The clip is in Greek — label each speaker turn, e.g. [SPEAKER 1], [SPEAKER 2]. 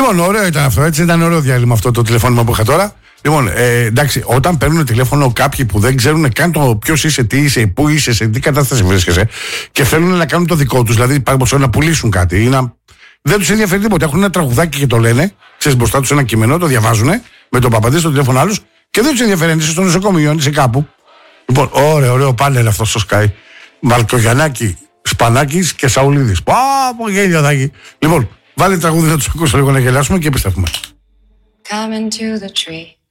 [SPEAKER 1] Λοιπόν, ωραίο ήταν αυτό, έτσι. Ήταν ωραίο διάλειμμα αυτό το τηλεφώνημα που είχα τώρα. Λοιπόν, εντάξει, όταν παίρνουν τηλέφωνο κάποιοι που δεν ξέρουν καν το ποιος είσαι, τι είσαι, πού είσαι, σε τι κατάσταση βρίσκεσαι και θέλουν να κάνουν το δικό τους, δηλαδή να πουλήσουν κάτι ή να. Δεν τους ενδιαφέρει τίποτα. Έχουν ένα τραγουδάκι και το λένε, ξέρεις, μπροστά τους ένα κείμενο, το διαβάζουν με τον παπαντή στο τηλέφωνο άλλους και δεν τους ενδιαφέρει αν είσαι στο νοσοκομείο, αν είσαι κάπου. Λοιπόν, ωραίο πάνελ αυτό στο Sky. Μαλκογιαννάκη, Σπανάκης και Σαουλίδης. Πω, γέλιο θα έχει. Λοιπόν, βάλε τραγούδι να τους ακούσω λίγο να γελάσουμε και επιστρέφουμε.
[SPEAKER 2] Come into the tree.